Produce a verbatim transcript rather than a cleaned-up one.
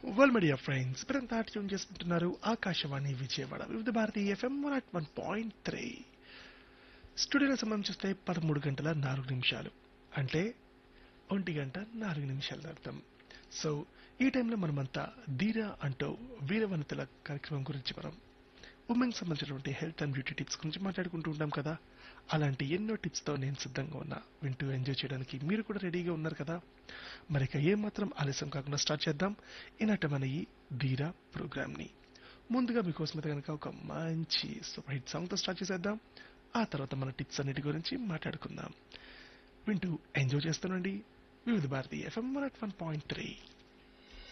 Well media friends ఇప్పుడంతా tune చేసుకుంటున్నారు ఆకాశవాణి విజయవాడ వివిధ Bharati FM one at one point three. స్టూడియోలో సమయం చూస్తే పదమూడు గంటల నాలుగు నిమిషాలు అంటే ఒంటి గంట నాలుగు నిమిషాల అర్థం. సో ఈ టైంలో మనమంతా ధీరా అంటూ వీరవనితల కార్యక్రమం గురించి మనం ఉమెన్ సంబంధించినటువంటి హెల్త్ అండ్ బ్యూటీ టిప్స్ గురించి మాట్లాడుకుంటూ ఉంటాం కదా. అలాంటి ఎన్నో టిప్స్తో నేను సిద్ధంగా ఉన్నా వింటూ ఎంజాయ్ చేయడానికి మీరు కూడా రెడీగా ఉన్నారు కదా. మరి ఇక ఏమాత్రం ఆలస్యం కాకుండా స్టార్ట్ చేద్దాం ఈనాటి మన ఈ ధీరా ప్రోగ్రామ్ని. ముందుగా మీకోసం అయితే కనుక ఒక మంచి సూపర్ హిట్ సాంగ్తో స్టార్ట్ చేసేద్దాం. ఆ తర్వాత మన టిప్స్ అన్నిటి గురించి మాట్లాడుకుందాం. వింటూ ఎంజాయ్ చేస్తానండి వివిధ Bharati FM one at one point three.